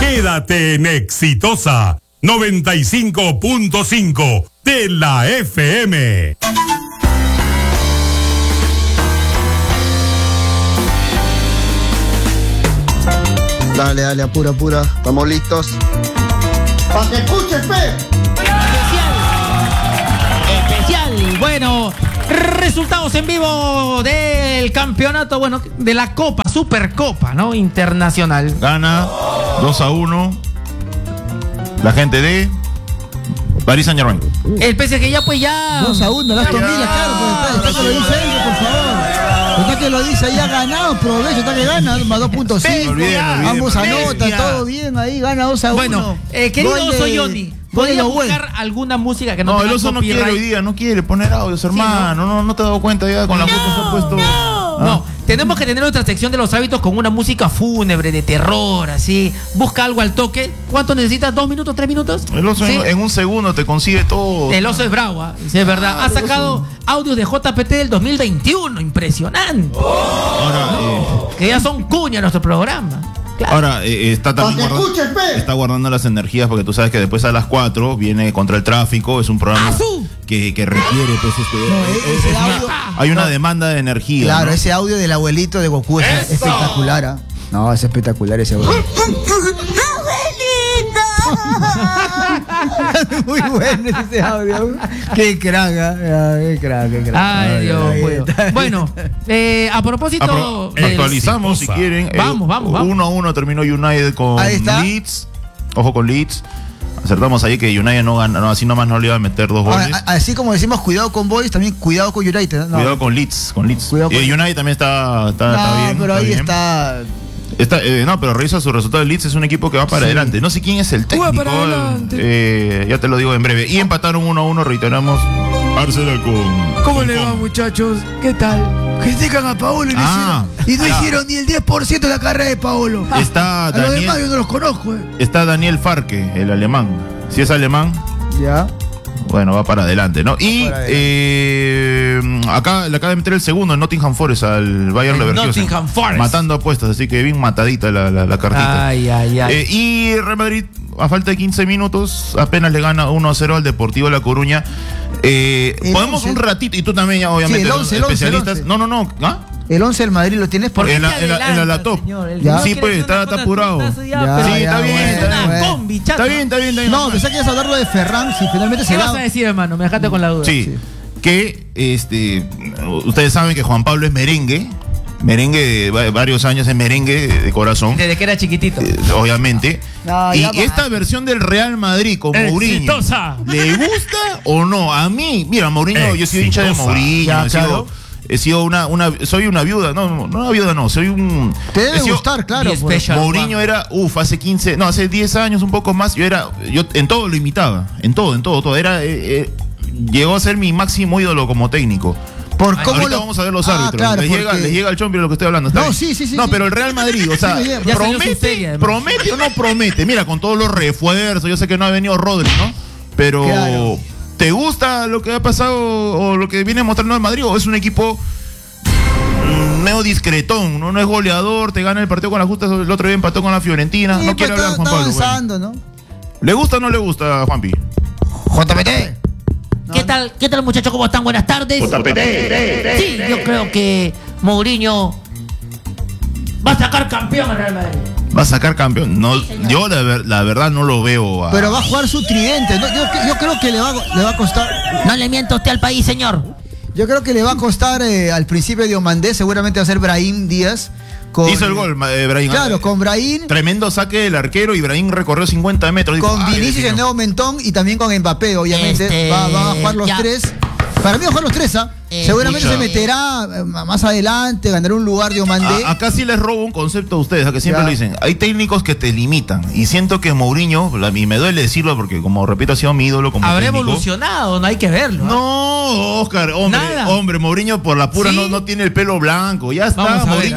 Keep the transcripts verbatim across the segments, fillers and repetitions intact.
Quédate en Exitosa noventa y cinco punto cinco de la F M. Dale, dale, apura, apura. Estamos listos. ¡Para que escuches, Pe! Especial. Especial. Bueno, resultados en vivo del campeonato, bueno, de la Copa, Supercopa, ¿no? Internacional. Gana dos a uno la gente de Paris Saint-Germain. El P S G ya, pues ya. dos a uno, las comillas, claro, pues está, está que lo dice él, por favor. Está que lo dice ahí, ha ganado, provecho, está que gana, más dos punto cinco. Ambos anotan, todo bien ahí, gana dos a uno. Bueno, eh, querido Oso Johnny, ¿podría buscar alguna música que no No, tenga el Oso no copyright? quiere hoy día, no quiere poner audios, hermano. Sí, ¿no? no, no te has dado cuenta ya con la foto se ha puesto. No, no, tenemos que tener nuestra sección de los hábitos con una música fúnebre, de terror, así. Busca algo al toque. ¿Cuánto necesitas? ¿Dos minutos? ¿Tres minutos? El Oso ¿Sí? en, en un segundo te consigue todo. El Oso es bravo, ¿eh? Sí, es verdad. Ha sacado audios de J P T del dos mil veintiuno. Impresionante. Ahora, eh, Que ya son cuña nuestro programa. Claro. ahora eh, está también ¡Para que guardando, escuches, Pe! está guardando las energías porque tú sabes que después a las cuatro viene Contra el Tráfico. Es un programa ¡Azú! que, que requiere pues, este, No, es- ese es audio- una- hay una demanda de energía. Claro, ¿no? ese audio del abuelito de Goku es ¡Eso! espectacular. ¿Ah? No, es espectacular ese audio. Muy bueno ese audio. Qué crack, ¿eh? Qué crack, qué crack. Ay, Dios ay, mío. ay. Bueno, eh, a propósito. Apro- del- actualizamos si Exitosa. quieren. Vamos, vamos, vamos. uno a uno terminó United con Ahí está. Leeds. Ojo con Leeds. Acertamos ahí que United no gana, no, así nomás no le iba a meter dos goles. Ah, Así como decimos cuidado con Boys, también cuidado con United. ¿no? Cuidado con Leeds, con Leeds. Cuidado con- Eh, United también está, está, No, está bien. pero está ahí bien. está. Está, eh, no, pero revisa su resultado. El Leeds es un equipo que va para Sí. adelante. No sé quién es el técnico. para adelante. eh, ya te lo digo en breve. Y empataron uno a uno, reiteramos. Arsenal con. ¿Cómo con le va, con- muchachos? ¿Qué tal? Critican a Paolo y, no Ah, hicieron, y no ya. hicieron ni el diez por ciento de la carrera de Paolo. Está A los demás yo Daniel, no los conozco, eh. está Daniel Farke, el alemán. Si es alemán, Ya. bueno, va para adelante, ¿no? Y para adelante. eh, acá le acaba de meter el segundo en Nottingham Forest al Bayern El Leverkusen. Nottingham Forest. Matando apuestas, así que bien matadita la, la, la cartita. Ay, ay, ay. Eh, y Real Madrid, a falta de quince minutos, apenas le gana uno a cero al Deportivo La Coruña. Eh, El podemos once. un ratito, y tú también, ya, obviamente, Sí, el los once, el once, el especialistas. once. No, no, no. ¿Ah? El once del Madrid lo tienes por ¿Por qué en la- se en la- en la adelanta, laptop. señor? El Ya. señor Sí, quiere pues, hacer está- una está cosa, apurado. está ya, Ya, pero- Sí, está ya, bien, bueno, está una bien. bueno. combi, chato. Está bien, está bien, está bien. No, pensé que ibas a hablar lo de Ferran, si finalmente se ¿Qué da. vas a decir, hermano? Me dejaste con la duda. Sí, que este, ustedes saben que Juan Pablo es merengue. Merengue de va- varios años, es merengue de, de corazón. Desde que era chiquitito. Eh, obviamente. No, y ya va. esta versión del Real Madrid con Mourinho, Exitosa. ¿le gusta o no? A mí, mira, Mourinho, yo soy hincha de Exitosa. Mourinho, Ya, he, sido, claro. he sido una, una, soy una viuda, no, no, no una viuda, no, soy un. Te debe he sido- gustar, claro. diez pues. special. Mourinho era, uff, hace quince, no, hace diez años, un poco más, yo era, yo en todo lo imitaba, en todo, en todo, todo, era, eh, eh, llegó a ser mi máximo ídolo como técnico. Por Ay, cómo Ahorita lo- vamos a ver los Ah, árbitros. claro, les, llega, porque- les llega al chompio lo que estoy hablando. ¿está No, bien? sí, sí, sí, No, sí. pero el Real Madrid, o sea, Sí, me llega. Ya salió su promete, serie, además. promete o no promete. Mira, con todos los refuerzos, yo sé que no ha venido Rodri, ¿no? Pero, Claro. ¿te gusta lo que ha pasado o lo que viene mostrando el Madrid? ¿O es un equipo mm, medio discretón? ¿no? No es goleador, te gana el partido con la justa, el otro día empató con la Fiorentina. Sí, no pues, quiere hablar está, Juan está Pablo. bueno. avanzando, ¿no? ¿Le gusta o no le gusta, Juanpi? J P T. ¿Qué tal, qué tal, muchachos? ¿Cómo están? Buenas tardes. Sí, yo creo que Mourinho va a sacar campeón al Real Madrid. ¿Va a sacar campeón? No, yo la, ver- la verdad no lo veo. a- Pero va a jugar su tridente. ¿no? Yo, yo creo que le va, le va a costar. No le mienta usted al país, señor. Yo creo que le va a costar eh, al principio de Diomandé, seguramente va a ser Brahim Díaz. Con, Hizo el gol, eh, Brahim. Claro, con Brahim, Tremendo saque del arquero y Brahim recorrió cincuenta metros. Dijo, con "Ay, Vinicius definió". el nuevo Mentón y también con Mbappé, obviamente. Este, Va, va a jugar los ya. tres. Para mí va a jugar los tres, ¿ah? Eh, Seguramente escucha. se meterá eh, más adelante, ganará un lugar Diomandé. A- acá sí les robo un concepto a ustedes, a que siempre Ya. lo dicen. Hay técnicos que te limitan. Y siento que Mourinho, la- y me duele decirlo porque, como repito, ha sido mi ídolo como Habrá técnico. evolucionado, no hay que verlo. ¿eh? No, Oscar, hombre, Nada. hombre, Mourinho por la pura ¿Sí? no, no tiene el pelo blanco. Ya Vamos está, a ver, Mourinho.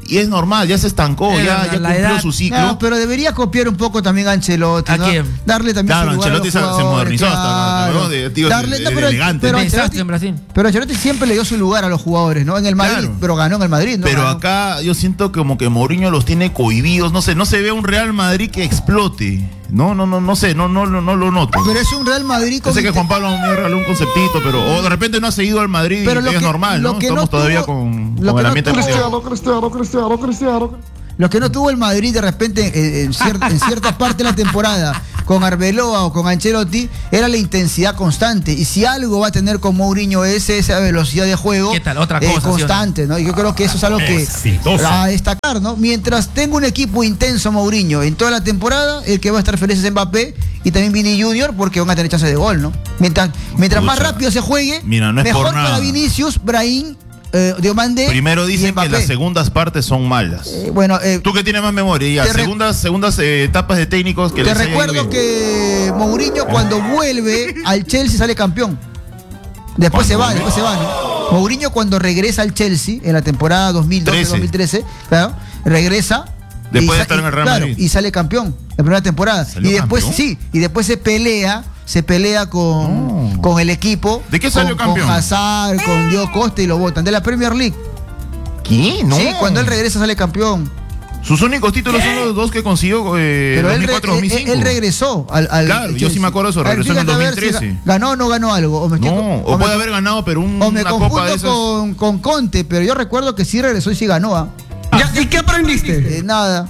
y es normal, ya se estancó, Es ya, la- ya la cumplió edad. su ciclo. No, pero debería copiar un poco también a Ancelotti, ¿A ¿no? quién? Darle también Claro, su lugar Ancelotti a se- los se jugadores, modernizó hasta, claro. ¿no? De- tío, Darle, de- no, de pero, elegante. pero Desastre Ancelotti, en Brasil. pero Ancelotti siempre le dio su lugar a los jugadores, ¿no? En el Madrid, Claro. pero ganó en el Madrid, ¿no? Pero Ganó. acá yo siento como que Mourinho los tiene cohibidos, no sé, no se ve un Real Madrid que explote. No, no, no, no sé, no, no, no, no lo noto. Pero es un Real Madrid con Yo sé que Juan Pablo me regaló un conceptito, pero o de repente no ha seguido al Madrid Pero y lo es que- normal, lo ¿no? que Estamos no todavía tuvo- con, lo con que el no ambiente tuvo- emocional. Cristiano, Cristiano, Cristiano. Lo que no tuvo el Madrid de repente en, en, cier- en cierta parte de la temporada con Arbeloa o con Ancelotti era la intensidad constante. Y si algo va a tener con Mourinho es esa velocidad de juego ¿Qué tal? Otra eh, cosa, constante, ¿no? Y yo creo que eso es algo que Exitosa. a destacar, ¿no? Mientras tenga un equipo intenso Mourinho en toda la temporada, el que va a estar feliz es Mbappé y también Vini Junior porque van a tener chance de gol, ¿no? Mientras, mientras más Pucha. rápido se juegue, Mira, no es mejor por nada. para Vinicius, Brahim, eh, Diomandé Primero y dicen que Mbappé. las segundas partes son malas. Eh, bueno, eh, Tú que tienes más memoria, ya, Te re- segundas, segundas eh, etapas de técnicos que Te les haya ido recuerdo bien. que Mourinho cuando vuelve al Chelsea sale campeón. Después se va, ¿Cuándo? después se va, ¿no? Mourinho cuando regresa al Chelsea en la temporada dos mil doce dos mil trece, claro, regresa. Después y de sa- estar en el Real claro, Madrid. y sale campeón la primera temporada. ¿Salió Y después, campeón? sí, y después se pelea, se pelea con, No. con el equipo. ¿De qué con- salió campeón? Con Hazard, con Diego Costa y lo votan. De la Premier League. ¿Qué? No. Sí, cuando él regresa sale campeón. Sus únicos títulos son los dos que consiguió eh, Pero él, re- dos mil cuatro dos mil él- cinco. él regresó al, al Claro, yo Chelsea. sí me acuerdo de eso, A ver, regresó en el fíjate a ver si dos mil trece. ga- ¿Ganó o no ganó algo? O me estoy- No, o me- puede haber ganado, pero un- o me una copa de confundo esas. con, con Conte, pero yo recuerdo que sí regresó y sí ganó. ¿ah? ¿Y qué aprendiste? Eh, nada.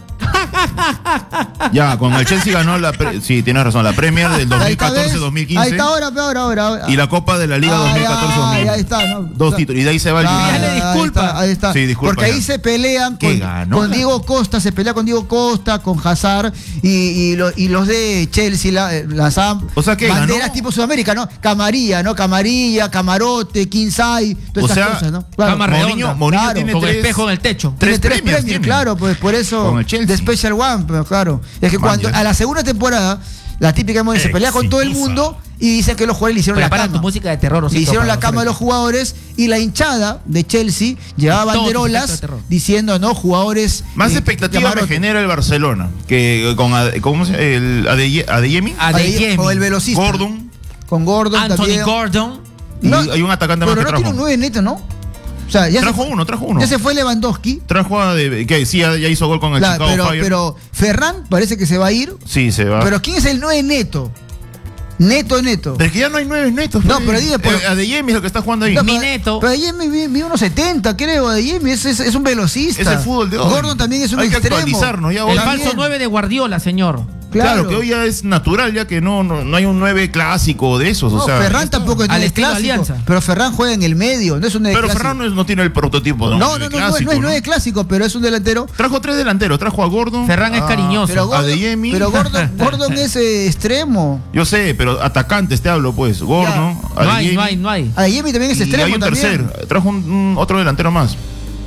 Ya, con el Chelsea ganó la. pre- sí, tienes razón, la Premier del Ahí está, dos mil catorce ¿ves? dos mil Ahí quince. está, ahora, ahora, ahora. ahora. Y la Copa de la Liga Ah, dos mil catorce dos mil. ya, ahí está, ¿no? Dos títulos. Y de ahí se va el Ah, United. Dale ahí disculpa. está, ahí está. Sí, disculpa, Porque ahí ya. se pelean ¿Qué con, ganó? con Diego Costa, se pelea con Diego Costa, con Hazard y, y, lo- y los de Chelsea la, eh, lanzaban O sea, ¿qué banderas ganó? tipo Sudamérica, ¿no? Camarilla, ¿no? Camarilla, Camarote, Kinsay, todas O esas sea, cosas, ¿no? Claro. Cama Mourinho, redonda. Mourinho Claro, tiene Con tres. espejo en el techo. tres Tiene tres premios, premios, tiene. claro, pues por eso Con el Chelsea. de Special One, pero claro. Es que Man, cuando ya. a la segunda temporada, la típica de Mourinho se pelea con todo el Exitosa. mundo y dicen que los jugadores le hicieron la Prepara cama. tu música de terror. Le Osito, hicieron para la cama a los jugadores y la hinchada de Chelsea llevaba Todo banderolas efecto de terror. diciendo, no, jugadores. Más eh, expectativa me camarote. genera el Barcelona. Que eh, con Ade- ¿cómo se llama? El Adeye- Adeyemi, Adeyemi. Con el velocista. Gordon. Con Gordon Anthony también. Gordon. Y No, hay un atacante más Pero que no tiene un trajo. nueve neto, ¿no? O sea, ya Trajo se, uno, trajo uno. ya se fue Lewandowski. Trajo a de, que sí, ya, ya hizo gol con el Claro, Chicago pero, Fire. pero Ferran parece que se va a ir. Sí, se va. Pero ¿quién es el nueve neto? Neto, neto. Pero es que ya no hay nueve netos. No, pues. pero dime, pero- Eh, Adeyemi es lo que está jugando ahí. No, Mi pero- neto. Pero Adeyemi mide mide unos setenta, creo. Adeyemi es, es, es un velocista. Es el fútbol de hoy. Gordon también es un Hay que extremo. actualizarnos, ya El hoy- También. falso nueve de Guardiola, señor. Claro. que hoy ya es natural, ya que no, no, no hay un nueve clásico de esos. No, o sea, Ferran tampoco es Al nueve estilo clásico. Alianza. Pero Ferran juega en el medio, no es un nueve pero clásico. Ferran no, es- no tiene el prototipo. no, No, no, nueve no, no, no, clásico, es nueve clásico, pero es un delantero. Trajo tres delanteros. Trajo a Gordon. Ferran es Ah, cariñoso. Pero Gordon, Adeyemi. pero Gordon, Gordon es eh, extremo. Yo sé, pero atacantes te hablo, pues. Gordon. No hay, Adeyemi, no hay, no hay. Adeyemi también es y extremo hay un también. tercer. Trajo un, un- otro delantero más.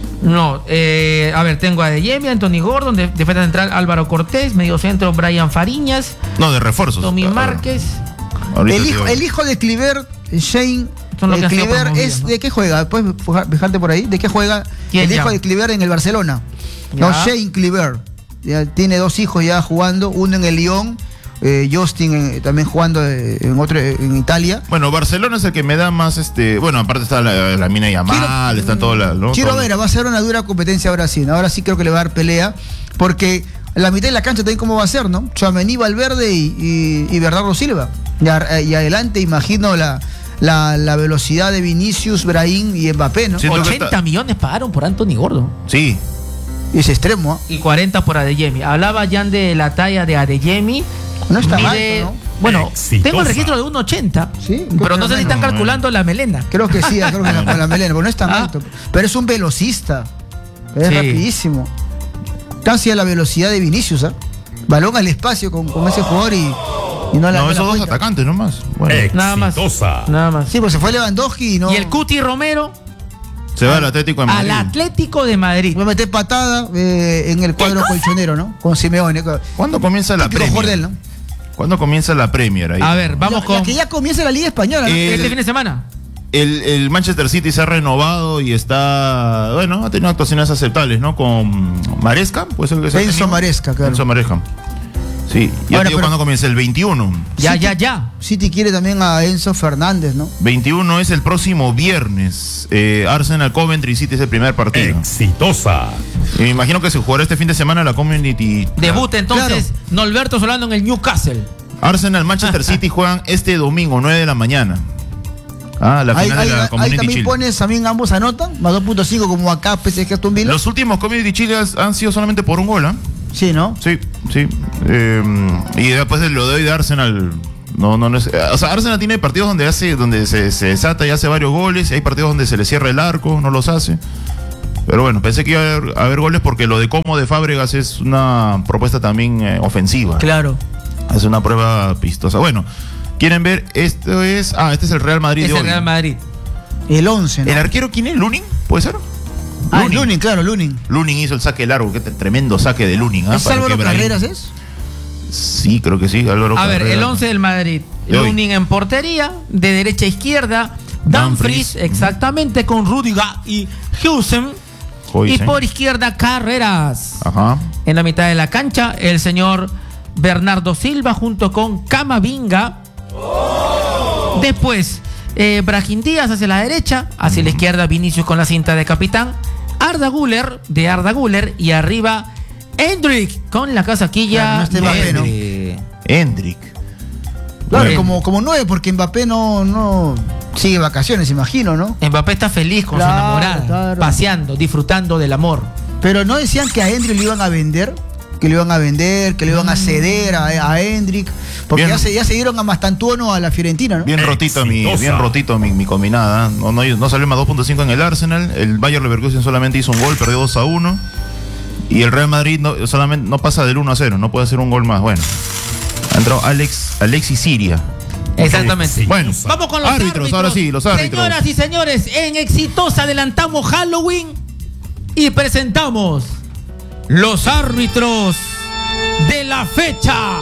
No, eh, a ver, tengo a Adeyemi, Anthony Gordon, de- defensa central Álvaro Cortés, medio centro Brian Fariñas, No, de refuerzos. Tommy Ah, Márquez. ahorita El te hijo, digo. el hijo de Cliver, Shane Son los eh, que han sido Cliver, promovidos, es ¿no? ¿de qué juega? ¿Puedes fijarte por ahí? ¿De qué juega ¿Quién el hijo ya? de Cliver en el Barcelona? No, Ya. Shane Cliver. Ya tiene dos hijos ya jugando, uno en el Lyon, eh, Justin eh, también jugando eh, en otro eh, en Italia. Bueno, Barcelona es el que me da más, este, bueno, aparte está la, la mina Yamal, están todas las, ¿no? Quiero Todo- ver, va a ser una dura competencia ahora sí. ¿no? Ahora sí creo que le va a dar pelea, porque la mitad de la cancha también cómo va a ser, ¿no? Tchouaméni, Valverde y, y, y Bernardo Silva. Y, a- y adelante imagino la, la, la velocidad de Vinicius, Brahim y Mbappé, ¿no? Siento que ochenta está- millones pagaron por Anthony Gordon. Sí. Y es extremo, ¿ah? Y cuarenta por Adeyemi. Hablaba Jan de la talla de Adeyemi. No está mal, Mide- ¿no? Bueno, Exitosa. tengo el registro de uno ochenta. Sí, Pero no sé si están menos. calculando la melena. Creo que sí, creo que la, con la melena, porque no es tan Ah. alto. Pero es un velocista. Es Sí. rapidísimo. Casi a la velocidad de Vinicius, ¿ah? Balón al espacio con, con ese jugador y, y no la No, no la esos dos cuenta. atacantes nomás. Bueno, Nada más. Exitosa. Nada más. Sí, pues se fue Lewandowski y no. Y el Cuti Romero se va al Atlético de Madrid. al Atlético de Madrid. Voy a meter patada eh, en el cuadro colchonero, ¿no? Con Simeone. ¿Cuándo comienza la Típico Premier? jugador de él, ¿no? ¿Cuándo comienza la Premier ahí? A ver, vamos Ya- con ya que ya comienza la Liga Española, ¿no? Eh, este fin de semana. el, el Manchester City se ha renovado y está, bueno, ha tenido actuaciones aceptables, ¿no? Con Maresca, puede ser que sea. Enzo Maresca, claro. Enzo Maresca. Sí, y Ahora, digo, pero- ¿cuándo comienza? El veintiuno. Ya, City- ya, ya. City quiere también a Enzo Fernández, ¿no? veintiuno es el próximo viernes. Eh, Arsenal Coventry City es el primer partido. Exitosa. Y me imagino que se jugará este fin de semana la Community. Debuta entonces Norberto Solano en el Newcastle. Arsenal Manchester City juegan este domingo, nueve de la mañana. Ah, la Ahí, final ahí- de la ahí Community también Chile. pones, también ambos anotan, más dos punto cinco como acá P S G Aston Villa. Los últimos Community Chile han sido solamente por un gol, ¿ah? Sí, ¿no? Sí, sí. Eh, y después de lo de hoy de Arsenal, no, no, no es. O sea, Arsenal tiene partidos donde hace, donde se, se desata y hace varios goles, y hay partidos donde se le cierra el arco, no los hace. Pero bueno, pensé que iba a haber, a haber goles porque lo de Como de Fábregas es una propuesta también eh, ofensiva. Claro. Es una prueba pistosa. Bueno, ¿quieren ver? Esto es. Ah, este es el Real Madrid Es de el hoy. Real Madrid. El once, ¿no? ¿El arquero quién es? ¿Lunin? ¿Puede ser? Ah, Lunin. Lunin, claro, Lunin. Lunin hizo el saque largo, qué tremendo saque de Lunin. ¿ah? ¿Es Para Álvaro que Brahim- Carreras, es? Sí, creo que sí, Álvaro A ver, Carreras. el once del Madrid. De hoy. Lunin en portería, de derecha a izquierda. Dumfries. Dumfries, exactamente, con Rudiger y Husen. Y Huijsen. por izquierda, Carreras. Ajá. En la mitad de la cancha, el señor Bernardo Silva junto con Camavinga. Después, eh, Brahim Díaz hacia la derecha, hacia la izquierda, Vinicius con la cinta de capitán. Arda Güler, de Arda Güler, y arriba, Endrick con la casaquilla Claro, no está de Mbappé, ¿no? Endrick. Endrick. Claro, Bueno. como, como nueve, porque Mbappé no, no sigue vacaciones, imagino, ¿no? Mbappé está feliz con Claro, su enamorada, claro. paseando, disfrutando del amor. Pero no decían que a Hendrick le iban a vender, que le iban a vender, que le iban a ceder a, a Hendrick, porque Bien. ya se, ya se dieron a Mastantuono a la Fiorentina, ¿no? Bien rotito mi, Exitosa. bien rotito mi, mi combinada. No, no, no salió más dos punto cinco en el Arsenal. El Bayer Leverkusen solamente hizo un gol, perdió dos a uno. Y el Real Madrid no, solamente no pasa del uno a cero, no puede hacer un gol más. Bueno, ha entrado Alex, Alexis Siria. Exactamente. Bueno, Vamos con los árbitros. árbitros, ahora sí, los árbitros. Señoras y señores, en Exitosa adelantamos Halloween y presentamos los árbitros de la fecha.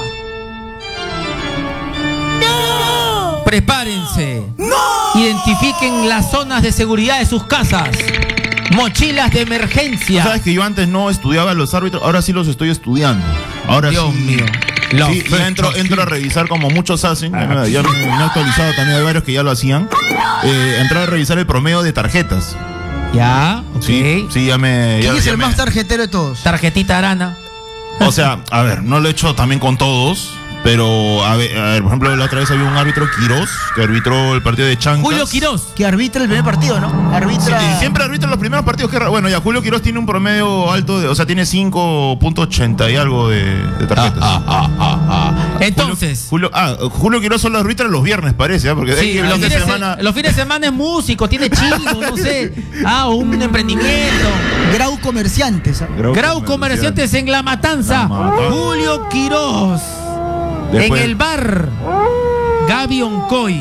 ¡No! Prepárense. ¡No! Identifiquen las zonas de seguridad de sus casas. Mochilas de emergencia. Sabes que yo antes no estudiaba los árbitros, ahora sí los estoy estudiando. Ahora Dios sí. mío. La Sí, fecha, ya entro, sí. entro a revisar como muchos hacen. Ya me, ya me- me he actualizado también, hay varios que ya lo hacían. Eh, entrar a revisar el promedio de tarjetas. Ya, ok. Sí, sí, ya me. ¿Quién ya- es ya el me- más tarjetero de todos? Tarjetita Arana. O sea, a ver, no lo he hecho también con todos, pero a ver, a ver, por ejemplo, la otra vez había un árbitro, Quirós, que arbitró el partido de Chancas. Julio Quirós. Que arbitra el primer partido, ¿no? Sí, Arbitra. y siempre arbitra los primeros partidos. Que, bueno, ya Julio Quirós tiene un promedio alto, de, o sea, tiene cinco punto ochenta y algo de, de tarjetas. Entonces. Julio, ah, Julio Quirós solo arbitra los viernes, parece, ¿eh? Porque Sí, el los, fin de fines de semana. los fines de semana es músico, tiene chingo, no sé. Ah, un emprendimiento. Grau Comerciantes. ¿ah? Grau Comerciantes en La Matanza. La Matanza. Julio Quirós. Después- En el bar. Gaby Oncoy.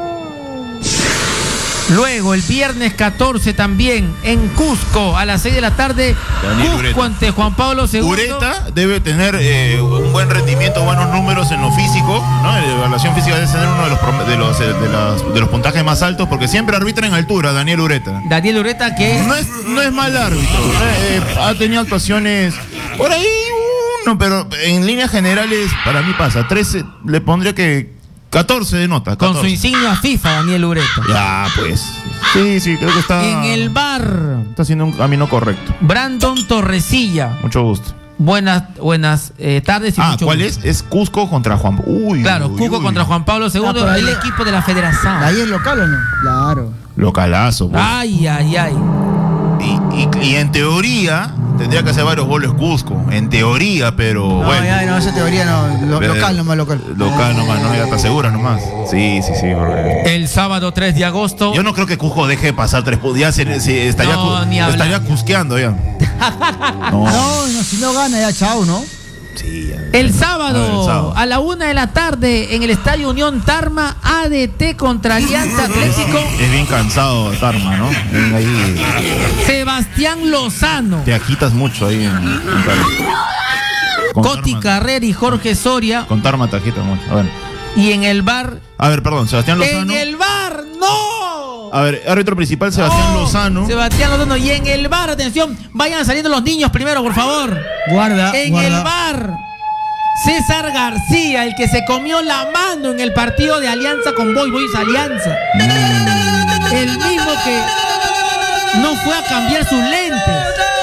Luego, el viernes catorce también, en Cusco, a las seis de la tarde. Daniel Cusco Ureta. ante Juan Pablo segundo. Ureta debe tener eh, un buen rendimiento, buenos números en lo físico, ¿no? En la evaluación física debe tener uno de los, prom- de los, eh, de las- de los puntajes más altos, porque siempre arbitra en altura, Daniel Ureta. Daniel Ureta, que No es, no es mal árbitro, eh, eh, ha tenido actuaciones por ahí uno, pero en líneas generales para mí pasa. trece, le pondría que catorce de nota. con su catorce. insignia FIFA, Daniel Ureta. Ya, pues. Sí, sí, creo que está. En el bar, Está haciendo un camino correcto. Brandon Torrecilla. Mucho gusto. Buenas, buenas eh, tardes y Ah, mucho ¿cuál gusto. es? Es Cusco contra Juan. Uy. Claro, uy, Cuco uy. contra Juan Pablo segundo, Ah, pero el ahí- equipo de la federación. ¿Ahí es local o no? Claro. Localazo, pues. Ay, ay, ay. Y, y- y en teoría, tendría que hacer varios goles Cusco. En teoría, pero No, bueno. ya, no, esa teoría no. Lo- Pero- local nomás, local. Local nomás, ¿no? Ya está segura nomás. Sí, sí, sí. porque- El sábado tres de agosto. Yo no creo que Cusco deje de pasar tres puntos. Ya se, se- estaría, No, cu- ni hablar. estaría cusqueando ya. No. No, no, si no gana ya, chao, ¿no? Sí, ya. El A ver, sábado, el sábado. a la una de la tarde, en el Estadio Unión Tarma, A D T contra Alianza Atlético, Es bien cansado Tarma, ¿no? Bien ahí, Sebastián Lozano, te agitas mucho ahí en, en Tarma. Con Coti Tarma- Carrera y Jorge Soria. Con Tarma te agitas mucho. A ver, Y en el bar, a ver perdón, Sebastián Lozano. en el bar, no. A ver, árbitro principal Sebastián Oh, Lozano. Sebastián Lozano. Y en el bar, atención, vayan saliendo los niños primero, por favor. Guarda, En guarda. el bar, César García, el que se comió la mano en el partido de Alianza con Boys Boys Alianza. El mismo que no fue a cambiar sus lentes.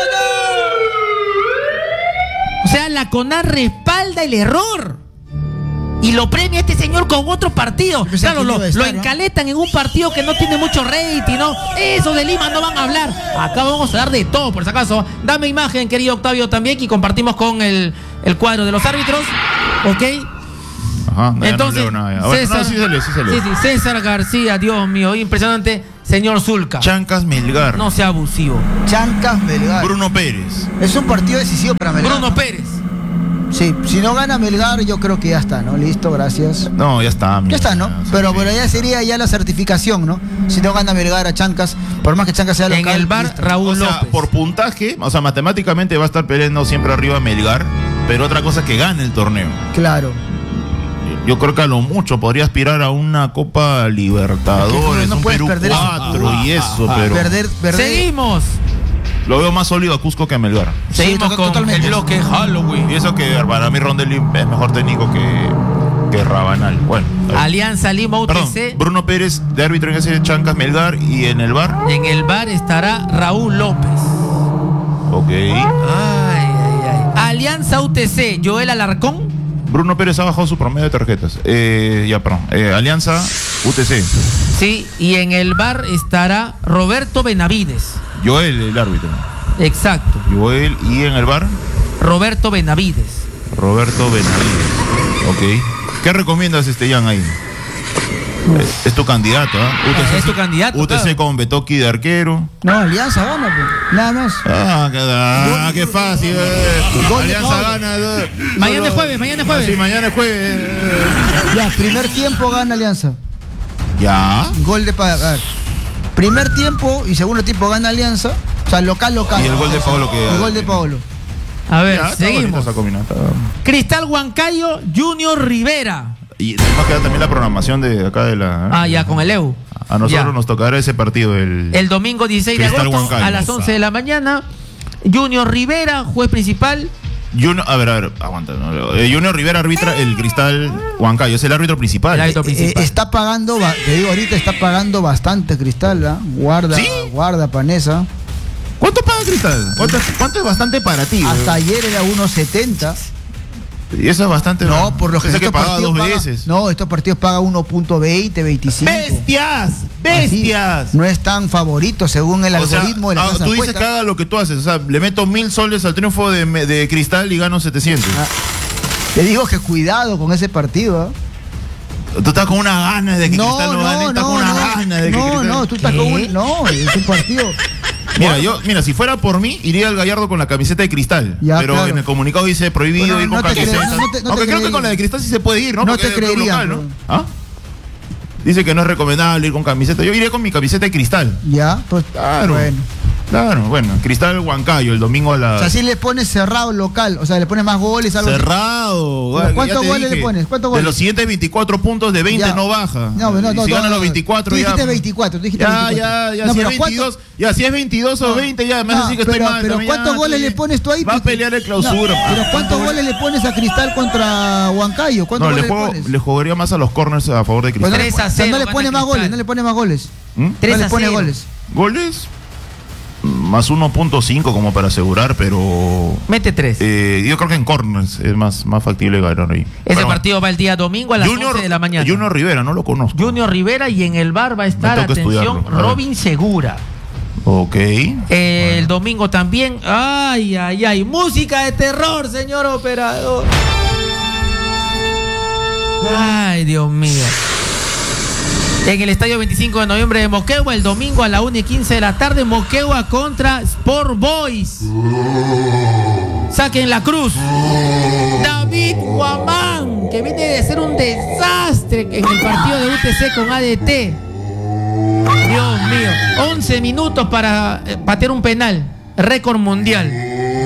O sea, la CONAR respalda el error. Y lo premia este señor con otro partido. pensé Claro, que lo, iba a estar, lo ¿no? encaletan en un partido que no tiene mucho rating, ¿no? Esos de Lima no van a hablar. Acá vamos a dar de todo, por si acaso. Dame imagen, querido Octavio, también, y compartimos con el, el cuadro de los árbitros. ¿Ok? Ajá, no, Entonces, ya no leo nada. Bueno, César, no, sí se lee, sí se lee. sí, sí, César García, Dios mío, impresionante. Señor Zulca, Chancas Melgar. no sea abusivo. Chancas Melgar. Bruno Pérez. Es un partido decisivo para Melgar. Bruno Pérez. Sí, si no gana Melgar, yo creo que ya está, ¿no? Listo, gracias. No, ya está. Ya mira, está, ¿no? ya, Pero, sí. pero ya sería ya la certificación, ¿no? Si no gana Melgar a Chancas, por más que Chancas sea local. En el bar, listo. Raúl O sea, López. por puntaje, o sea, matemáticamente va a estar peleando siempre arriba Melgar, pero otra cosa es que gane el torneo. Claro. Yo creo que a lo mucho podría aspirar a una Copa Libertadores, No un puedes Perú perder eso. cuatro y eso, pero Perder, perder. Seguimos. lo veo más sólido a Cusco que a Melgar. Sí, Seguimos to- con totalmente. el bloque Halloween. Y eso que para mí Rondelli es mejor técnico que, que Rabanal. Bueno, está bien. Alianza Lima Perdón, U T C. Bruno Pérez de árbitro en ese Chancas Melgar y en el bar. En el bar estará Raúl López. Ok. Ay, ay, ay. Alianza U T C, Joel Alarcón. Bruno Pérez ha bajado su promedio de tarjetas. Eh, ya, perdón. Eh, Alianza U T C. Sí, y en el bar estará Roberto Benavides. Joel, el árbitro. Exacto, Joel y en el bar Roberto Benavides. Roberto Benavides. Ok. ¿Qué recomiendas, este Jan ahí? Es, es tu candidato, ¿ah? U T C, Es tu candidato, U T C claro. con Betoki de arquero. No, Alianza gana, pues. Nada más. Ah, qué, ah, qué fácil. eh. Gol de Alianza Pablo. gana. eh. Mañana es Solo- jueves, mañana es jueves. Ah, sí, mañana es jueves. eh. Ya, primer tiempo gana Alianza. Ya. Gol de Pagar. Primer tiempo y segundo tiempo gana Alianza. O sea, local, local. Y el gol de Paolo que- El gol de Paolo. A ver, Ya, está bonita seguimos. esa combinata. Cristal Huancayo, Junior Rivera. Y además queda también la programación de acá de la. Ah, ya, con el E U. A nosotros Ya. nos tocará ese partido. El, El domingo dieciséis de Cristal agosto Huancayo. a las once de la mañana. Junior Rivera, juez principal. Junior, a ver, a ver, aguanta. no, eh, Junior Rivera arbitra el Cristal Huancayo, es el árbitro principal. El árbitro Eh, principal. está pagando, ba- te digo ahorita, está pagando bastante Cristal, ¿ah? Guarda, ¿Sí? guarda, Panesa. ¿Cuánto paga Cristal? ¿Cuánto, cuánto es bastante para ti? Hasta güey? ayer era uno setenta. Y eso es bastante. No, por lo que Pensé que estos pagaba dos partidos paga- veces. No, estos partidos pagan uno punto veinte, veinticinco. ¡Bestias! Así, ¡Bestias! no es tan favorito según el O sea, algoritmo de la ah, casa tú de dices apuestas. que haga lo que tú haces. O sea, le meto mil soles al triunfo de, de Cristal y gano setecientos. Ah, Te digo que cuidado con ese partido. ¿ah? Tú estás con una ganas de que No, Cristal no, gane. no, Estás no, con una no. ganas de que No, Cristal. no, tú estás ¿Qué? con un. No, es un partido. Mira, yo, mira, si fuera por mí, iría al Gallardo con la camiseta de Cristal. Ya, pero claro. en el comunicado dice prohibido Bueno, ir con no te camiseta. creo, no te- no te Aunque creo que creería. con la de Cristal sí se puede ir, ¿no? No Porque te es del club creería, local, bro. ¿no? ¿Ah? Dice que no es recomendable ir con camiseta. Yo iré con mi camiseta de Cristal. Ya, pues. Claro. Bueno. Claro, bueno. Cristal Huancayo, el domingo a O la. sea, si le pones cerrado local, o sea, le pones más goles, algo así. Cerrado. Pero Bueno, ¿cuántos ya te goles dije, le pones? ¿Cuántos De goles? los siguientes veinticuatro puntos, de veinte Ya. no baja. No, no, no, Y si no, gana no, los no. veinticuatro, Tú ya. dijiste veinticuatro, tú dijiste Ya, veinticuatro. ya, ya. No, si pero es ¿cuánto- veintidós, ya, si es veintidós o No. veinte, ya me No, hace decir que pero, estoy mal. pero también, ¿cuántos ya, goles estoy- le pones tú ahí? Va a Porque- pelear el No, clausura. pero ¿cuántos goles le pones a Cristal contra Huancayo? ¿Cuántos No, le, goles juego, le pones? le jugaría más a los corners a favor de Pues Cristal. no, le- tres a o sea, no cero le pone gana más goles, Cristal. no le pone más goles. ¿Mm? tres no le a pone cero. goles. ¿Goles? Más uno punto cinco como para asegurar, pero Mete tres. eh, yo creo que en corners es más, más factible ganar ahí. Ese Bueno, partido va el día domingo a las Junior, once de la mañana. Junior Rivera, no lo conozco. Junior Rivera y en el bar va a estar, Me toca atención, estudiarlo. A ver. Robin Segura. Ok. Eh, El domingo también. Ay, ay, ay. Música de terror, señor operador. Ay, Dios mío. En el estadio veinticinco de noviembre de Moquegua, el domingo a la una y quince de la tarde, Moquegua contra Sport Boys. Saquen la cruz. David Guamán, que viene de ser un desastre en el partido de U T C con A D T. Dios mío, once minutos para eh, patear un penal, récord mundial.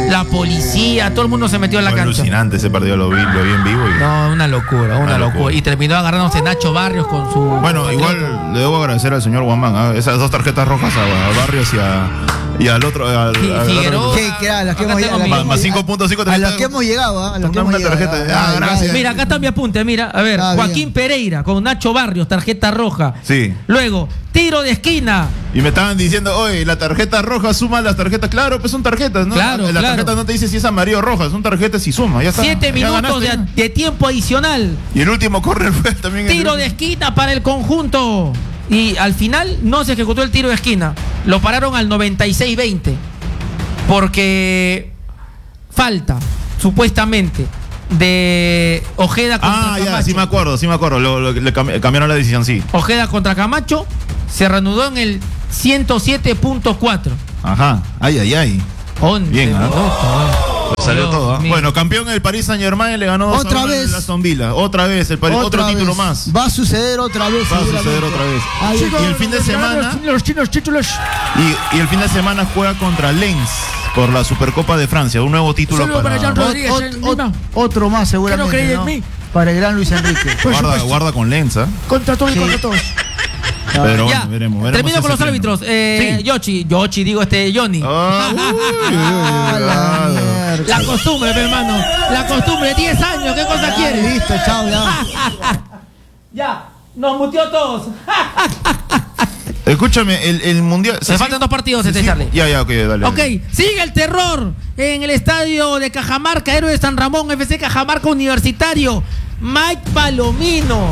la policía, todo el mundo se metió en la Fue cancha. alucinante ese partido, lo vi, lo vi en vivo. Y... No, una locura, una, Una locura. locura. Y terminó agarrándose Nacho Barrios con su... Bueno, patriota. igual le debo agradecer al señor Guamán, ¿ah? Esas dos tarjetas rojas a, a Barrios y, a, y al otro. Al, Fi- al- Figueroa. ¿Qué, qué, a los que Acá hemos, tengo a los mi- que Más- hemos- más cinco punto cinco a también los está- que hemos llegado, ¿ah? A los que Una hemos llegado. tarjeta. Ah, Ah, gracias. Mira, acá está mi apunte, mira, a ver, Ah, Joaquín bien. Pereira con Nacho Barrios, tarjeta roja. Sí. Luego, tiro de esquina. Y me estaban diciendo, oye, la tarjeta roja suma las tarjetas. Claro, pues son tarjetas, ¿no? Claro, la claro. tarjeta no te dice si es amarillo o roja, son tarjetas y suma. Ya está. Siete Ya minutos ganaste, de, ya. de tiempo adicional. Y el último corner fue también. el- Tiro de esquina para el conjunto. Y al final no se ejecutó el tiro de esquina. Lo pararon al noventa y seis veinte. Porque falta, supuestamente, de Ojeda contra Ah, ya, Camacho. sí me acuerdo, sí me acuerdo. Lo, lo- le cam- cambiaron la decisión, sí. Ojeda contra Camacho se reanudó en el ciento siete punto cuatro. Ajá. Ay, ay, ay. Once Bien, ¿ah? minutos, Le salió Dios todo, ¿ah? mío. Bueno, campeón el Paris Saint Germain le ganó dos Otra a uno vez. al Aston Villa. Otra vez, el Paris, otro Otra título vez. más. Va a suceder otra vez. Va a seguramente. suceder otra vez. Ahí Y el fin de semana. Los chinos títulos. Y, y el fin de semana juega contra Lens por la Supercopa de Francia. Un nuevo título Saludo para. para Jan Ot- Rodríguez ot- en ot- Lima. otro más seguramente. ¿Que no creí en ¿no? mí? Para el gran Luis Enrique. Por Guarda, supuesto. guarda con Lens, ¿ah? Contra todo y Sí. contra todos. Pero Ya, bueno, veremos, veremos termino ese con los pleno. árbitros. Eh, Sí. Yoshi, Yoshi, digo este Johnny. Ah, uy, uy, uy, Ah, la claro. mierda. La costumbre, mi hermano. La costumbre, diez años, ¿qué cosa Ah, quieres? listo, chao, ya. Ya, nos muteó todos. Escúchame, el, el mundial. Se faltan dos partidos, se este, sigue- Charlie. Ya, ya, ok, dale. Ok, dale. sigue el terror en el estadio de Cajamarca, Héroe de San Ramón, F C Cajamarca Universitario. Mike Palomino.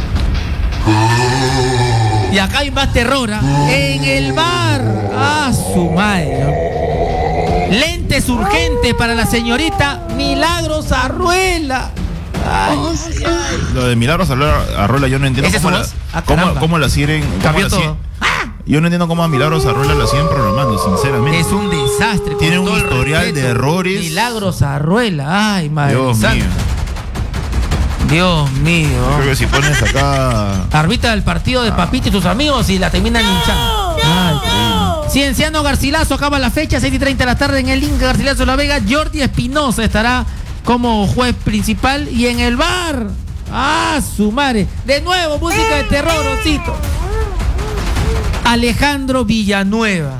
Y acá hay más terror, ¿ah? En el bar. Ah, su madre. ¿no? Lentes urgentes para la señorita Milagros Arruela. Ay, ay, ay. Lo de Milagros Arruela, Arruela, yo no entiendo ¿Ese es cómo su la, voz? Ah, cómo, caramba. cómo la siguen. cómo Cambió la todo. siguen- Yo no entiendo cómo a Milagros Arruela la siguen programando, sinceramente. Es un desastre. con Tiene un todo el historial respeto. de errores. Milagros Arruela. Ay, madre Dios santa. mío. Dios mío. Creo que si pones acá. Arbitra el partido de Papito y sus amigos y la terminan hinchando. Ay, Cienciano Garcilaso acaba la fecha, seis y treinta de la tarde en el Inca Garcilaso La Vega. Jordi Espinosa estará como juez principal y en el bar. ¡Ah, su madre! De nuevo, música de terror, osito. Alejandro Villanueva.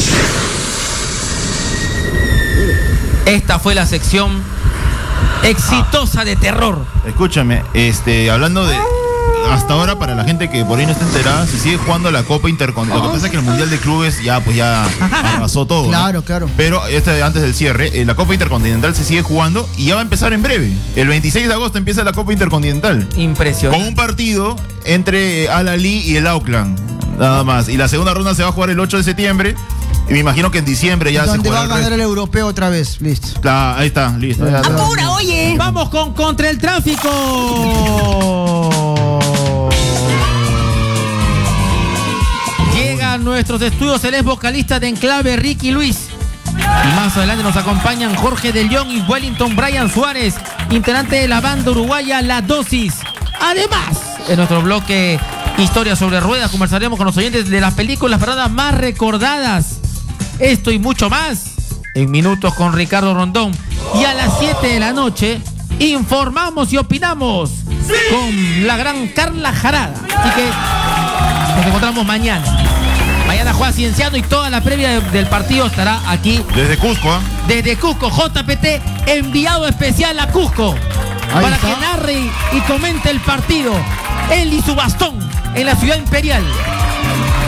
Esta fue la sección exitosa de terror. Escúchame, este, hablando de. Hasta ahora, para la gente que por ahí no está enterada, se sigue jugando la Copa Intercontinental. Lo que pasa es que el Mundial de Clubes ya, pues ya arrasó todo, ¿no? Claro, claro. Pero este, antes del cierre, eh, la Copa Intercontinental se sigue jugando y ya va a empezar en breve. El veintiséis de agosto empieza la Copa Intercontinental. Con Impresionante. un partido entre eh, Al Ahly y el Auckland. Nada más. Y la segunda ronda se va a jugar el ocho de septiembre. Y me imagino que en diciembre ya se Donde va juega a el ganar resto. el europeo otra vez. Listo. Ah, ahí está, listo. Ya, ya. Apura, oye. Vamos con Contra el Tráfico. Llega a nuestros estudios el ex vocalista de Enclave, Ricky Luis. Y más adelante nos acompañan Jorge de León y Wellington Brian Suárez, integrante de la banda uruguaya La Dosis. Además, en nuestro bloque Historias sobre Ruedas conversaremos con los oyentes de las películas paradas más recordadas. Esto y mucho más en Minutos con Ricardo Rondón. Y a las siete de la noche informamos y opinamos con la gran Carla Jarada. Así que nos encontramos mañana. Mañana juega Cienciano y toda la previa de- del partido estará aquí Desde Cusco, ¿ah? desde Cusco. J P T, enviado especial a Cusco Ahí para está. que narre y comente el partido. Él y su bastón en la ciudad imperial.